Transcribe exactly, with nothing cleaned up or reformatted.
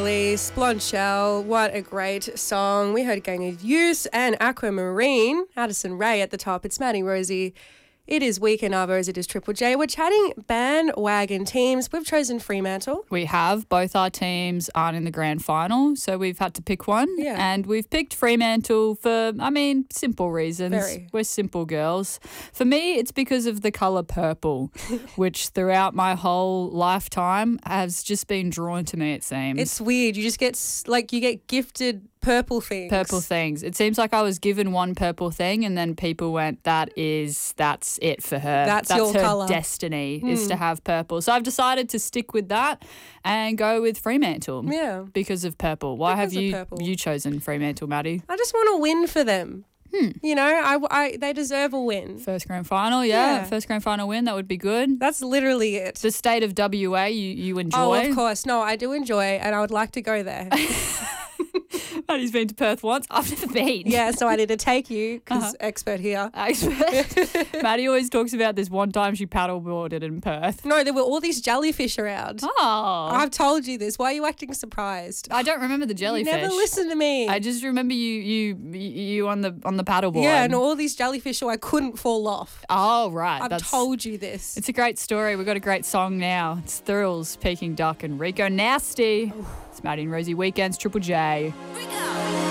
Splonchel, what a great song. We heard Gang of Youth and Aquamarine, Addison Rae at the top. It's Maddie Rosie. It is Weekend Arvos, it is Triple J. We're chatting bandwagon teams. We've chosen Fremantle. We have. Both our teams aren't in the grand final, so we've had to pick one. Yeah. And we've picked Fremantle for, I mean, simple reasons. Very. We're simple girls. For me, it's because of the colour purple, which throughout my whole lifetime has just been drawn to me, it seems. It's weird. You just get, s- like, you get gifted purple things. Purple things. It seems like I was given one purple thing and then people went, that is, that's it for her. That's that's your her colour. destiny is to have purple. So I've decided to stick with that and go with Fremantle. Yeah. Because of purple. Why Because have of you purple. you chosen Fremantle, Maddie? I just want to win for them. Hmm. You know, I, I, they deserve a win. First grand final, yeah. Yeah. First grand final win, that would be good. That's literally it. The state of W A, you, you enjoy. Oh, of course. No, I do enjoy and I would like to go there. Maddie's been to Perth once. I've never been. Yeah, so I need to take you because Uh-huh. expert here. Expert. Maddie always talks about this one time she paddleboarded in Perth. No, there were all these jellyfish around. Oh. I've told you this. Why are you acting surprised? I don't remember the You jellyfish. never listen to me. I just remember you you you on the on the paddleboard. yeah, and all these jellyfish so I couldn't fall off. Oh, right. I've That's, told you this. It's a great story. We've got a great song now. It's Thrills, Peking Duck and Rico Nasty. It's Maddie and Rosie Weekends, Triple J. Rico!